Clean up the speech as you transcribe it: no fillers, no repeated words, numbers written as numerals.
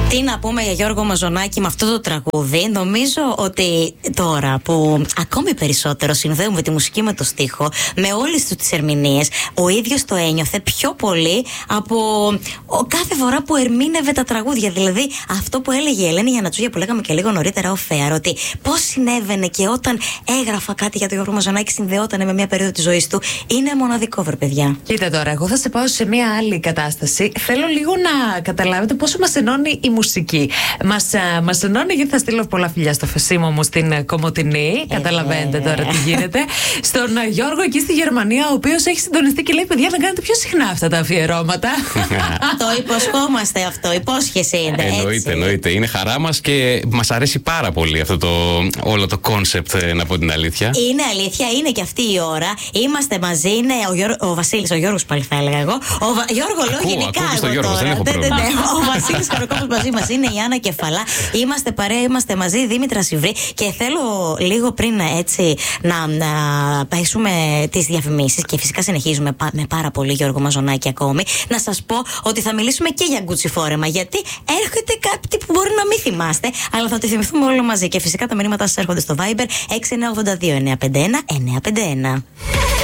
Τι να πούμε για Γιώργο Μαζονάκη με αυτό το τραγούδι. Νομίζω ότι τώρα που ακόμη περισσότερο συνδέουμε τη μουσική με το στίχο, με όλες τις ερμηνείες, ο ίδιος το ένιωθε πιο πολύ από κάθε φορά που ερμήνευε τα τραγούδια. Δηλαδή αυτό που έλεγε η Ελένη Γιαννατσούγια, που λέγαμε και λίγο νωρίτερα ο Φέαρ, ότι πώς συνέβαινε και όταν έγραφα κάτι για τον Γιώργο Μαζονάκη συνδεόταν με μια περίοδο της ζωής του. Είναι μοναδικό, βρε παιδιά. Κοίτα τώρα, εγώ θα σε πάω σε μια άλλη κατάσταση. Θέλω λίγο να καταλάβετε πόσο μας ενώνει η μουσική. Μας ενώνει, γιατί θα στείλω πολλά φιλιά στο Φεσίμο μου στην Κομοτηνή. Καταλαβαίνετε τώρα τι γίνεται. Στον Γιώργο εκεί στη Γερμανία, ο οποίος έχει συντονιστεί και λέει: παιδιά, να κάνετε πιο συχνά αυτά τα αφιερώματα. Το υποσχόμαστε αυτό. Υπόσχεση είναι. Εννοείται. Είναι χαρά μας και μας αρέσει πάρα πολύ αυτό όλο το κόνσεπτ, να πω την αλήθεια. Είναι αλήθεια, είναι και αυτή η ώρα. Είμαστε μαζί. Είναι ο Βασίλης, ο Γιώργος πάλι θα έλεγα εγώ. Γιώργο, λέω γενικά. Ακούω Γιώργο, δεν έχω πρόβλημα. Ο Βασίλης Χαροκόπουλος μαζί μας είναι, η Άννα Κεφαλά. Είμαστε παρέα, είμαστε μαζί, Δήμητρα Σιβρή. Και θέλω λίγο πριν έτσι να πέσουμε τις διαφημίσεις, και φυσικά συνεχίζουμε με πάρα πολύ Γιώργο Μαζονάκη ακόμη, να σας πω ότι θα μιλήσουμε και για γκουτσιφόρεμα. Γιατί έρχεται κάτι που μπορεί να μην θυμάστε, αλλά θα τη θυμηθούμε όλοι μαζί. Και φυσικά τα μηνύματά σας έρχονται στο Viber 6982 951 951.